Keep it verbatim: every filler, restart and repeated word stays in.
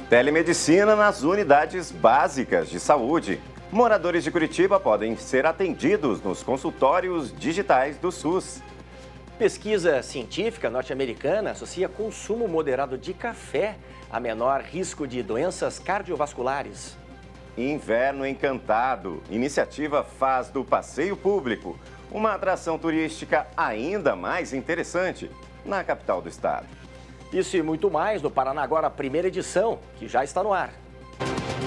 Telemedicina nas unidades básicas de saúde. Moradores de Curitiba podem ser atendidos nos consultórios digitais do SUS. Pesquisa científica norte-americana associa consumo moderado de café a menor risco de doenças cardiovasculares. Inverno Encantado. Iniciativa faz do passeio público uma atração turística ainda mais interessante na capital do estado. Isso e muito mais no Paraná Agora, primeira edição, que já está no ar.